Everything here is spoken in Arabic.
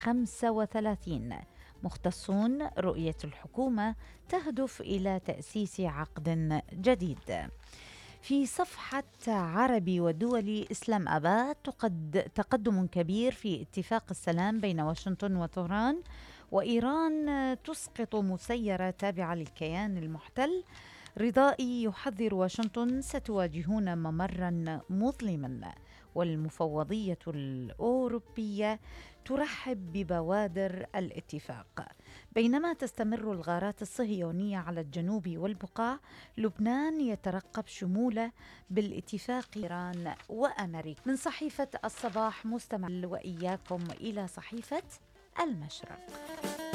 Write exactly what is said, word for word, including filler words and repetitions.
خمسة وثلاثين. مختصون رؤية الحكومة تهدف إلى تأسيس عقد جديد. في صفحة عربي ودولي، إسلام أباد تقد تقدم كبير في اتفاق السلام بين واشنطن وطهران، وإيران تسقط مسيرة تابعة للكيان المحتل. رضائي يحذر واشنطن ستواجهون ممرا مظلما، والمفوضية الأوروبية ترحب ببوادر الاتفاق. بينما تستمر الغارات الصهيونية على الجنوب والبقاع، لبنان يترقب شموله بالاتفاق إيران وأمريكا. من صحيفة الصباح مستمع وإياكم إلى صحيفة المشرق.